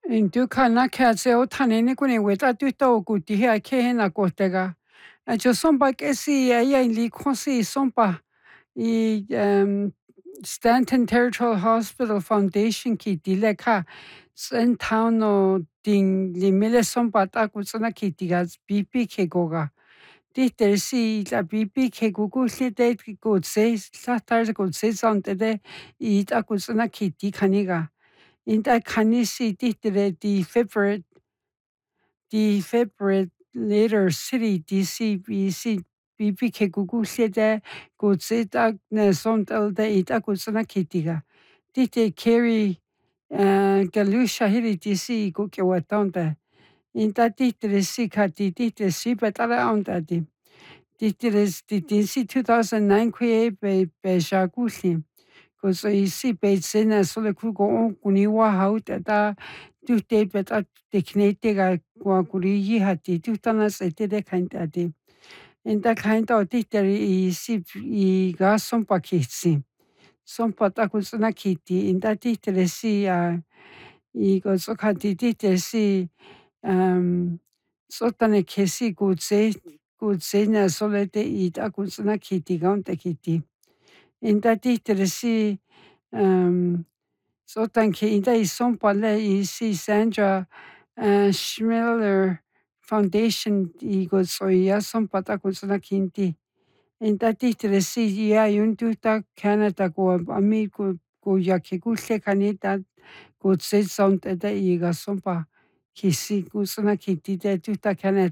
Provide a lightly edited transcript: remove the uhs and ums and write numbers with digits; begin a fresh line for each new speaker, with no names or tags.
Intukana khatse othaneni kuni weta tuta okuti hi akhe na kotega. Acho sompa kesi aya likhosi sompa Stanton Territorial Hospital Foundation ki dilekha sen town no ding limele sompa ta kutsana ki tigas BP ke goga. Tihtersi la BP ke gugu hlite kutse satar kutse sonte de ita kutsana ki tikhaniga. Inta kanisi tihtere defibrillator city DCBC BPK Google kutsita ne sontel de ita kutsana kitiga. Tite carry galusha hiri DC kuke watonda. Inta tihtere sikati tihtere sipetala onda di. Tihtere DC 2009 kwe be shagushi. Koso isi betsena sole kugo on kuniwa hauta da tuhte beta teknete ga kwa kuriyi hati tuhtana sete de kaintati. Inta kainta tihteri isi I ga sompa kitsi. Sompa ta kusuna kiti inta tihteri si I koso kati tihteri si sotane kesi kutse na sole te ita kusuna kiti gaunte kiti. Inta tihteri si sotanke inta sompa le isi Sandra Schmiller Foundation gosoia sompa ta kusuna kinti. Inta tihteri si ya yuntuta Canada go ami go yake kuhle kanita kutse sonte de iga sompa kisi kusuna kinti de tuta Canada